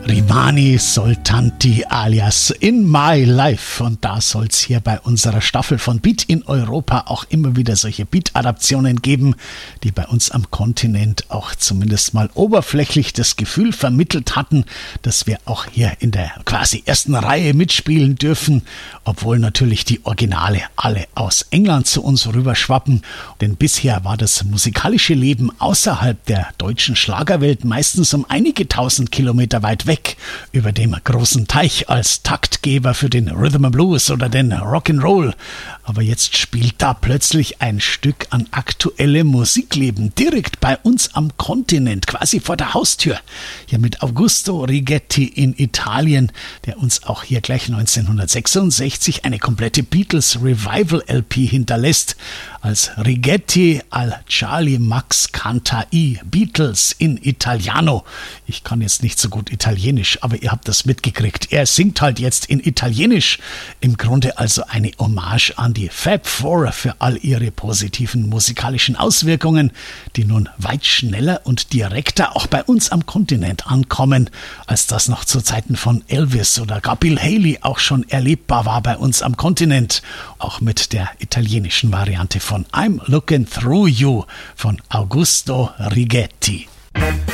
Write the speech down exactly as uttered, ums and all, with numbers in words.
Rivani Soltanti alias In My Life. Und da soll es hier bei unserer Staffel von Beat in Europa auch immer wieder solche Beat-Adaptionen geben, die bei uns am Kontinent auch zumindest mal oberflächlich das Gefühl vermittelt hatten, dass wir auch hier in der quasi ersten Reihe mitspielen dürfen, obwohl natürlich die Originale alle aus England zu uns rüberschwappen. Denn bisher war das musikalische Leben außerhalb der deutschen Schlagerwelt meistens um einige tausend Kilometer weit weg. Über dem großen Teich als Taktgeber für den Rhythm and Blues oder den Rock'n'Roll. Aber jetzt spielt da plötzlich ein Stück an aktuellem Musikleben direkt bei uns am Kontinent, quasi vor der Haustür. Hier mit Augusto Righetti in Italien, der uns auch hier gleich neunzehnhundertsechsundsechzig eine komplette Beatles Revival L P hinterlässt. Als Righetti al Charlie Max canta i Beatles in Italiano. Ich kann jetzt nicht so gut Italienisch, aber ihr habt das mitgekriegt. Er singt halt jetzt in Italienisch. Im Grunde also eine Hommage an die Fab Four für all ihre positiven musikalischen Auswirkungen, die nun weit schneller und direkter auch bei uns am Kontinent ankommen, als das noch zu Zeiten von Elvis oder gar Bill Haley auch schon erlebbar war bei uns am Kontinent. Auch mit der italienischen Variante von I'm Looking Through You von Augusto Righetti.